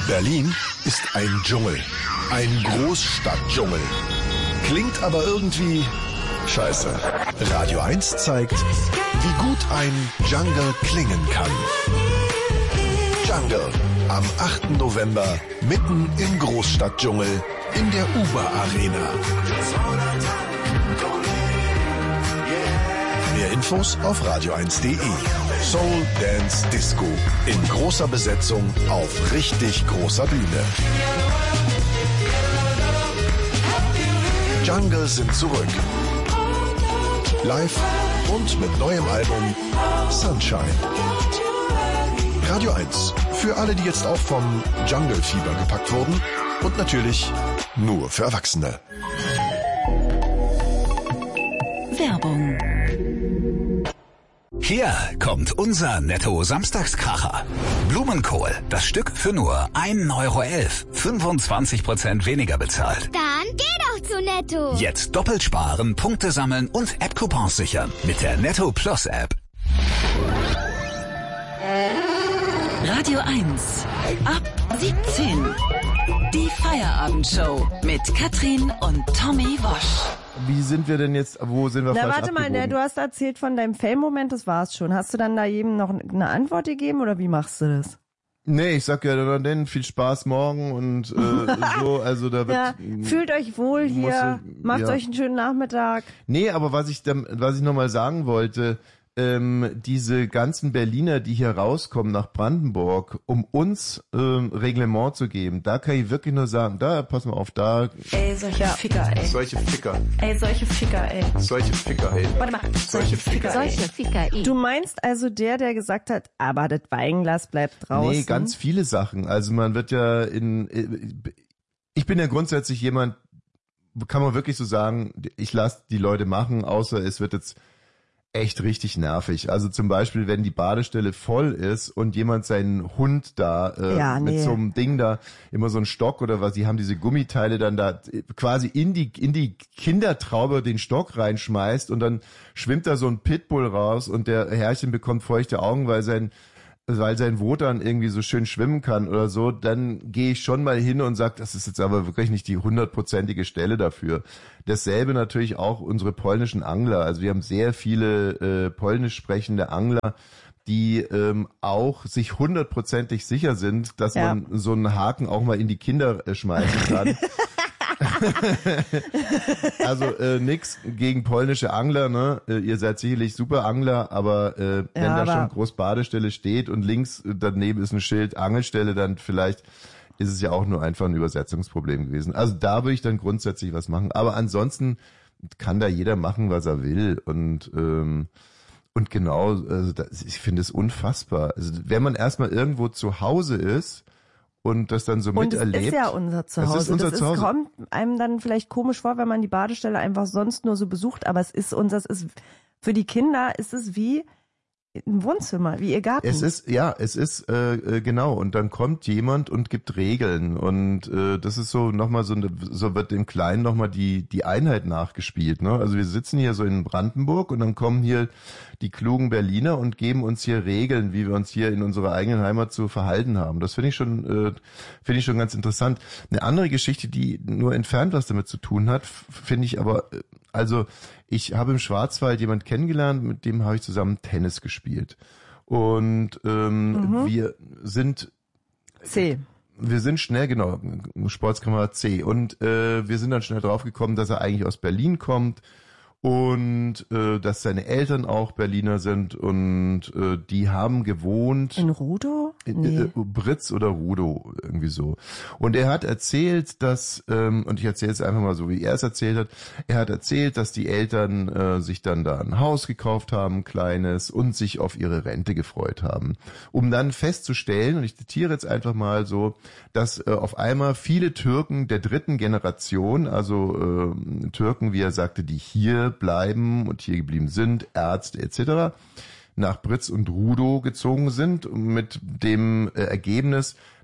Berlin ist ein Dschungel. Ein Großstadtdschungel. Klingt aber irgendwie scheiße. Radio 1 zeigt, wie gut ein Jungle klingen kann. Jungle. Am 8. November mitten im Großstadtdschungel in der UBA-Arena. Mehr Infos auf radio1.de. Soul Dance Disco in großer Besetzung auf richtig großer Bühne. Jungle sind zurück. Live und mit neuem Album Sunshine. Radio 1. Für alle, die jetzt auch vom Jungle-Fieber gepackt wurden. Und natürlich nur für Erwachsene. Werbung. Hier kommt unser Netto-Samstagskracher. Blumenkohl, das Stück für nur 1,11 €. 25% weniger bezahlt. Dann geh doch zu Netto. Jetzt doppelt sparen, Punkte sammeln und App-Coupons sichern mit der Netto Plus App. Radio 1. Ab 17. Die Feierabendshow mit Katrin und Tommy Wosch. Wie sind wir denn jetzt, wo sind wir falsch warte mal, abgebogen? du hast erzählt von deinem Fail-Moment, das war's schon. Hast du dann da jedem noch eine Antwort gegeben oder wie machst du das? Nee, ich sag ja dann viel Spaß morgen und so, also da wird... Ja, fühlt euch wohl hier, macht euch einen schönen Nachmittag. Nee, aber was ich nochmal sagen wollte, diese ganzen Berliner, die hier rauskommen nach Brandenburg, um uns Reglement zu geben, da kann ich wirklich nur sagen, da, pass mal auf, da... Ey, solche Ficker, ey. Solche Ficker. Ey, solche Ficker, ey. Solche Ficker, ey. Warte mal. Solche Ficker, ey. Solche Ficker, ey. Du meinst also der gesagt hat, aber das Weinglas bleibt draußen? Nee, ganz viele Sachen. Also man wird ja ich bin ja grundsätzlich jemand, kann man wirklich so sagen, ich lasse die Leute machen, außer es wird jetzt echt richtig nervig. Also zum Beispiel, wenn die Badestelle voll ist und jemand seinen Hund da mit so einem Ding da, immer so einen Stock oder was, die haben diese Gummiteile dann da quasi in die Kindertraube den Stock reinschmeißt und dann schwimmt da so ein Pitbull raus und der Herrchen bekommt feuchte Augen, weil sein Wotan irgendwie so schön schwimmen kann oder so, dann gehe ich schon mal hin und sage, das ist jetzt aber wirklich nicht die 100%ige Stelle dafür. Dasselbe natürlich auch unsere polnischen Angler. Also wir haben sehr viele polnisch sprechende Angler, die auch sich 100%ig sicher sind, dass man so einen Haken auch mal in die Kinder schmeißen kann. Also nix gegen polnische Angler, ne? Ihr seid sicherlich super Angler, aber wenn da schon groß Badestelle steht und links daneben ist ein Schild Angelstelle, dann vielleicht ist es ja auch nur einfach ein Übersetzungsproblem gewesen. Also da würde ich dann grundsätzlich was machen. Aber ansonsten kann da jeder machen, was er will. Und genau, also ich finde es unfassbar. Also wenn man erstmal irgendwo zu Hause ist, und das dann so miterlebt. Und es ist ja unser Zuhause. Das kommt einem dann vielleicht komisch vor, wenn man die Badestelle einfach sonst nur so besucht, aber es ist für die Kinder ist es wie ein Wohnzimmer, wie ihr Garten. Es ist genau. Und dann kommt jemand und gibt Regeln und das ist so nochmal so wird dem Kleinen nochmal die Einheit nachgespielt. Ne? Also wir sitzen hier so in Brandenburg und dann kommen hier die klugen Berliner und geben uns hier Regeln, wie wir uns hier in unserer eigenen Heimat zu verhalten haben. Das finde ich schon ganz interessant. Eine andere Geschichte, die nur entfernt was damit zu tun hat, finde ich aber, also ich habe im Schwarzwald jemand kennengelernt, mit dem habe ich zusammen Tennis gespielt. Und wir sind schnell, genau, Sportskamera C. Und wir sind dann schnell draufgekommen, dass er eigentlich aus Berlin kommt und dass seine Eltern auch Berliner sind und die haben gewohnt in Rudow? Nee. Britz oder Rudow, irgendwie so. Und er hat erzählt, dass, und ich erzähle es einfach mal so, wie er es erzählt hat, er hat erzählt, dass die Eltern sich dann da ein Haus gekauft haben, kleines, und sich auf ihre Rente gefreut haben. Um dann festzustellen, und ich zitiere jetzt einfach mal so, dass auf einmal viele Türken der dritten Generation, also Türken, wie er sagte, die hier bleiben und hier geblieben sind, Ärzte etc., nach Britz und Rudow gezogen sind, mit dem Ergebnis,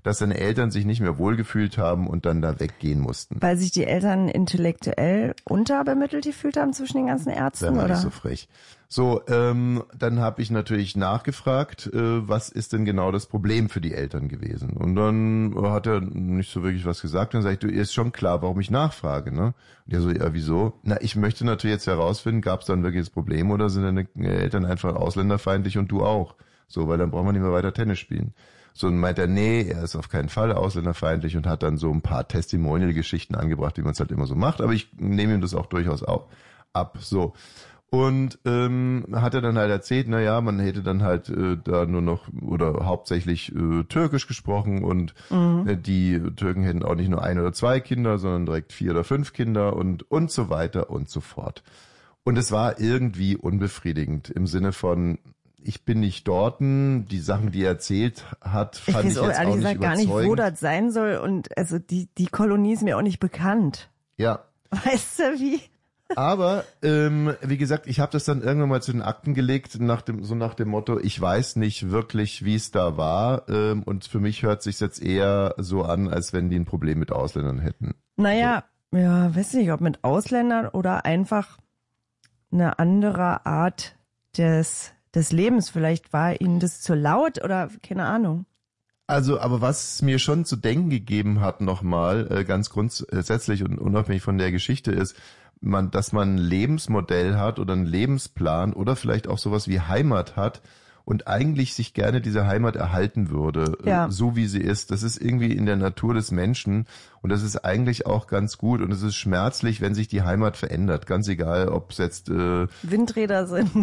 dass seine Eltern sich nicht mehr wohlgefühlt haben und dann da weggehen mussten. Weil sich die Eltern intellektuell unterbemittelt gefühlt haben zwischen den ganzen Ärzten, Sei mal oder? nicht so frech. So, dann habe ich natürlich nachgefragt, was ist denn genau das Problem für die Eltern gewesen? Und dann hat er nicht so wirklich was gesagt. Dann sage ich, du, ist schon klar, warum ich nachfrage, ne? Und er so, ja, wieso? Na, ich möchte natürlich jetzt herausfinden, gab es da ein wirkliches Problem oder sind deine Eltern einfach ausländerfeindlich und du auch? So, weil dann braucht man nicht mehr weiter Tennis spielen. So, und meint er, nee, er ist auf keinen Fall ausländerfeindlich und hat dann so ein paar Testimonial-Geschichten angebracht, wie man es halt immer so macht. Aber ich nehme ihm das auch durchaus ab. So. Und hat er dann halt erzählt, na ja, man hätte dann halt da nur noch oder hauptsächlich Türkisch gesprochen und die Türken hätten auch nicht nur 1 oder 2 Kinder, sondern direkt 4 oder 5 Kinder und so weiter und so fort. Und es war irgendwie unbefriedigend im Sinne von, ich bin nicht dorten, die Sachen, die er erzählt hat, fand ich jetzt auch nicht überzeugend. Gar nicht, wo das sein soll und also die Kolonie ist mir auch nicht bekannt. Ja. Weißt du wie? Aber wie gesagt, ich habe das dann irgendwann mal zu den Akten gelegt, nach dem Motto, ich weiß nicht wirklich, wie es da war, und für mich hört sich jetzt eher so an, als wenn die ein Problem mit Ausländern hätten. Naja, so. Ja, weiß nicht, ob mit Ausländern oder einfach eine andere Art des Lebens. Vielleicht war ihnen das zu laut oder keine Ahnung. Also, aber was mir schon zu denken gegeben hat nochmal, ganz grundsätzlich und unabhängig von der Geschichte ist, dass man ein Lebensmodell hat oder einen Lebensplan oder vielleicht auch sowas wie Heimat hat und eigentlich sich gerne diese Heimat erhalten würde, so wie sie ist. Das ist irgendwie in der Natur des Menschen und das ist eigentlich auch ganz gut und es ist schmerzlich, wenn sich die Heimat verändert. Ganz egal, ob es jetzt Windräder sind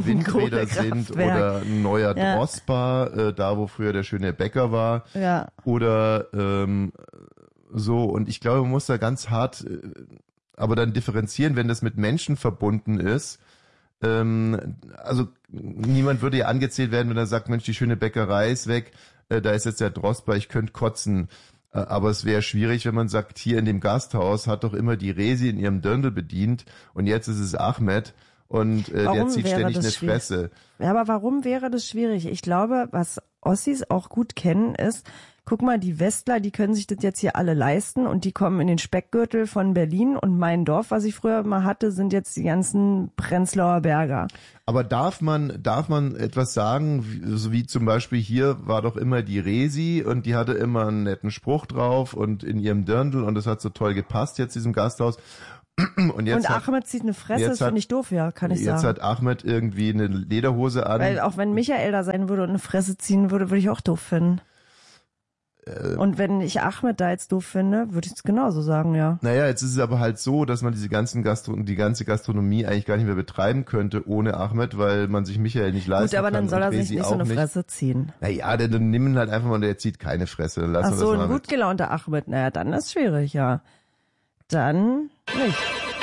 oder ein neuer Drospa, da wo früher der schöne Bäcker war, oder so. Und ich glaube, man muss da ganz hart aber dann differenzieren, wenn das mit Menschen verbunden ist. Also niemand würde ja angezählt werden, wenn er sagt, Mensch, die schöne Bäckerei ist weg, da ist jetzt der Drosper, ich könnte kotzen. Aber es wäre schwierig, wenn man sagt, hier in dem Gasthaus hat doch immer die Resi in ihrem Dirndl bedient und jetzt ist es Ahmed und der zieht ständig eine Fresse. Ja, aber warum wäre das schwierig? Ich glaube, was Ossis auch gut kennen ist, guck mal, die Westler, die können sich das jetzt hier alle leisten und die kommen in den Speckgürtel von Berlin und mein Dorf, was ich früher mal hatte, sind jetzt die ganzen Prenzlauer Berger. Aber darf man etwas sagen, so wie zum Beispiel hier war doch immer die Resi und die hatte immer einen netten Spruch drauf und in ihrem Dirndl und das hat so toll gepasst jetzt diesem Gasthaus. Und Ahmed zieht eine Fresse, das finde ich doof, ja, kann ich sagen. Jetzt hat Ahmed irgendwie eine Lederhose an. Weil auch wenn Michael da sein würde und eine Fresse ziehen würde ich auch doof finden. Und wenn ich Ahmed da jetzt doof finde, würde ich es genauso sagen, ja. Naja, jetzt ist es aber halt so, dass man die ganze Gastronomie eigentlich gar nicht mehr betreiben könnte ohne Ahmed, weil man sich Michael nicht leisten kann. Gut, aber dann soll er sich nicht so eine Fresse ziehen. Naja, dann nimm ihn halt einfach mal, der zieht keine Fresse. Dann Ach so, ein gut gelaunter Ahmed, naja, dann ist schwierig, ja. Dann nicht.